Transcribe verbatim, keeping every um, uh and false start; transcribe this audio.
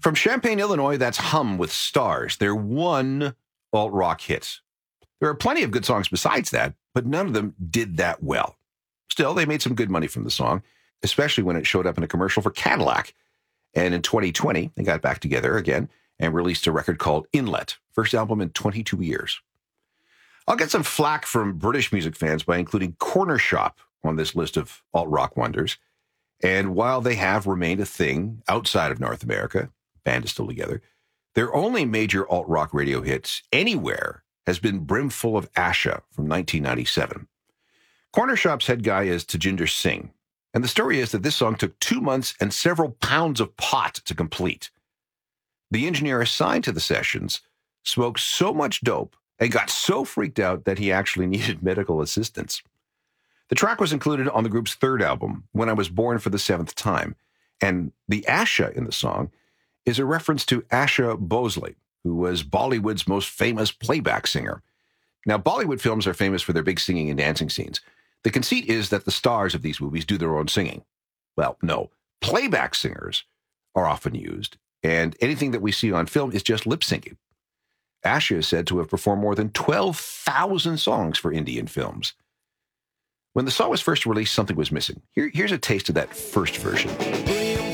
From Champaign, Illinois, that's Hum with Stars, their one alt-rock hit. There are plenty of good songs besides that, but none of them did that well. Still, they made some good money from the song, especially when it showed up in a commercial for Cadillac. And in twenty twenty, they got back together again and released a record called Inlet, first album in twenty-two years. I'll get some flack from British music fans by including Corner Shop on this list of alt-rock wonders. And while they have remained a thing outside of North America, band is still together, their only major alt-rock radio hits anywhere has been Brimful of Asha from nineteen ninety-seven. Corner Shop's head guy is Tajinder Singh, and the story is that this song took two months and several pounds of pot to complete. The engineer assigned to the sessions smoked so much dope and got so freaked out that he actually needed medical assistance. The track was included on the group's third album, When I Was Born for the Seventh Time, and the Asha in the song is a reference to Asha Bhosle, who was Bollywood's most famous playback singer. Now, Bollywood films are famous for their big singing and dancing scenes. The conceit is that the stars of these movies do their own singing. Well, no, playback singers are often used, and anything that we see on film is just lip-syncing. Asha is said to have performed more than twelve thousand songs for Indian films. When the song was first released, something was missing. Here, here's a taste of that first version.